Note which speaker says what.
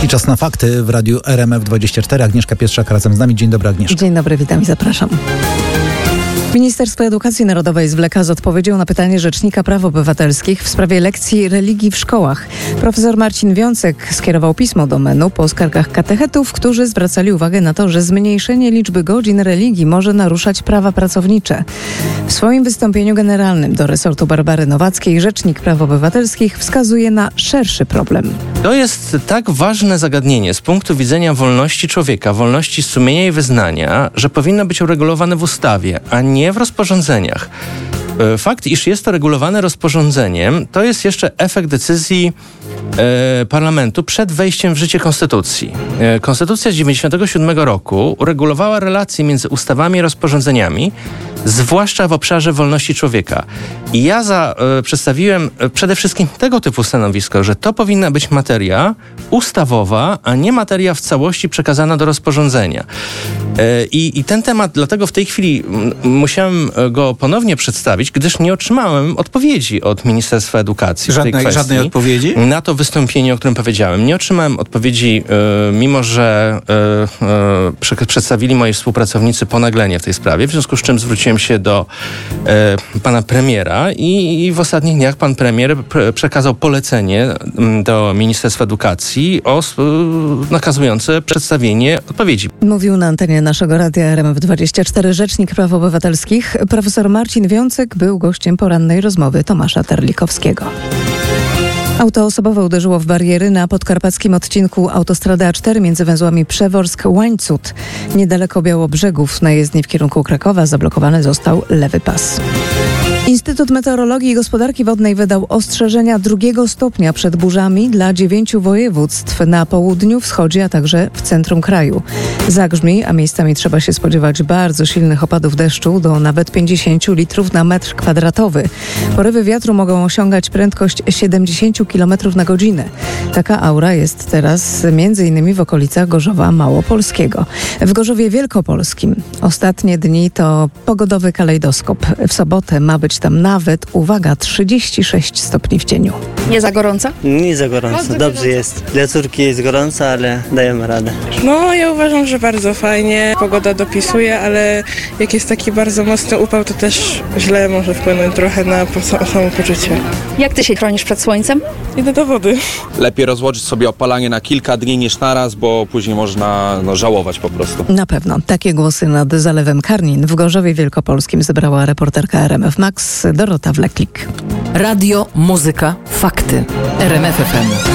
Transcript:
Speaker 1: I czas na fakty w radiu RMF24. Agnieszka Pietrzak razem z nami. Dzień dobry, Agnieszka.
Speaker 2: Dzień dobry, witam i zapraszam. Ministerstwo Edukacji Narodowej zwleka z odpowiedzią na pytanie Rzecznika Praw Obywatelskich w sprawie lekcji religii w szkołach. Profesor Marcin Wiącek skierował pismo do MEN-u po skargach katechetów, którzy zwracali uwagę na to, że zmniejszenie liczby godzin religii może naruszać prawa pracownicze. W swoim wystąpieniu generalnym do resortu Barbary Nowackiej Rzecznik Praw Obywatelskich wskazuje na szerszy problem.
Speaker 3: To jest tak ważne zagadnienie z punktu widzenia wolności człowieka, wolności sumienia i wyznania, że powinno być uregulowane w ustawie, a nie w rozporządzeniach. Fakt, iż jest to regulowane rozporządzeniem, to jest jeszcze efekt decyzji parlamentu przed wejściem w życie Konstytucji. Konstytucja z 1997 roku uregulowała relacje między ustawami i rozporządzeniami, zwłaszcza w obszarze wolności człowieka. I ja przedstawiłem przede wszystkim tego typu stanowisko, że to powinna być materia ustawowa, a nie materia w całości przekazana do rozporządzenia. I ten temat, dlatego w tej chwili musiałem go ponownie przedstawić, gdyż nie otrzymałem odpowiedzi od Ministerstwa Edukacji w tej kwestii.
Speaker 1: Żadnej odpowiedzi?
Speaker 3: Na to wystąpienie, o którym powiedziałem. Nie otrzymałem odpowiedzi, mimo że przedstawili moi współpracownicy ponaglenie w tej sprawie, w związku z czym zwróciłem się do pana premiera i w ostatnich dniach pan premier przekazał polecenie do Ministerstwa Edukacji nakazujące przedstawienie odpowiedzi.
Speaker 2: Mówił na antenie naszego radia RMF24 Rzecznik Praw Obywatelskich. Profesor Marcin Wiącek był gościem porannej rozmowy Tomasza Terlikowskiego. Auto osobowe uderzyło w bariery na podkarpackim odcinku autostrady A4 między węzłami Przeworsk-Łańcut. Niedaleko Białobrzegów na jezdni w kierunku Krakowa zablokowany został lewy pas. Instytut Meteorologii i Gospodarki Wodnej wydał ostrzeżenia 2 stopnia przed burzami dla 9 województw na południu, wschodzie, a także w centrum kraju. Zagrzmi, a miejscami trzeba się spodziewać bardzo silnych opadów deszczu do nawet 50 litrów na metr kwadratowy. Porywy wiatru mogą osiągać prędkość 70 km na godzinę. Taka aura jest teraz m.in. w okolicach Gorzowa Małopolskiego. W Gorzowie Wielkopolskim ostatnie dni to pogodowy kalejdoskop. W sobotę ma być tam nawet, uwaga, 36 stopni w cieniu.
Speaker 4: Nie za gorąco?
Speaker 5: Nie za gorąco, dobrze jest. Dla córki jest gorąco, ale dajemy radę.
Speaker 6: No, ja uważam, że bardzo fajnie. Pogoda dopisuje, ale jak jest taki bardzo mocny upał, to też źle może wpłynąć trochę na samopoczucie.
Speaker 4: Jak ty się chronisz przed słońcem?
Speaker 6: Idę do wody.
Speaker 7: Lepiej rozłożyć sobie opalanie na kilka dni niż naraz, bo później można żałować po prostu.
Speaker 2: Na pewno. Takie głosy nad Zalewem Karnin w Gorzowie Wielkopolskim zebrała reporterka RMF Max Dorota Wleklik.
Speaker 8: Radio, muzyka, fakty. RMF FM.